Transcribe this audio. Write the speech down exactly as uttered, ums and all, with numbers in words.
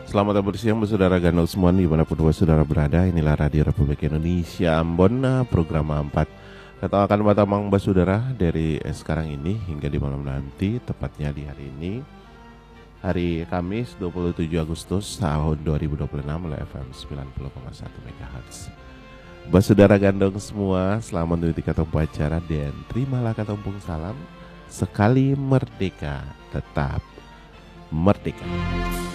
Selamat bersiang saudara Gandul semua dimanapun saudara berada. Inilah Radio Republik Indonesia Ambon, program empat. Kita akan batamang saudara dari sekarang ini hingga di malam nanti, tepatnya di hari ini, hari Kamis dua puluh tujuh Agustus tahun dua ribu dua puluh enam oleh F M sembilan puluh koma satu MHz. Saudara Gandong semua, selamat menuju katong acara dan terimalah katompung salam. Sekali merdeka, tetap merdeka.